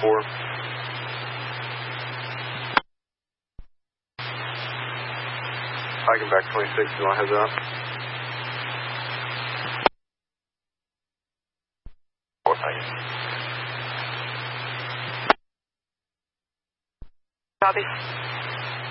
4. Hiking back 26, you want to heads up? What hiking? Copy.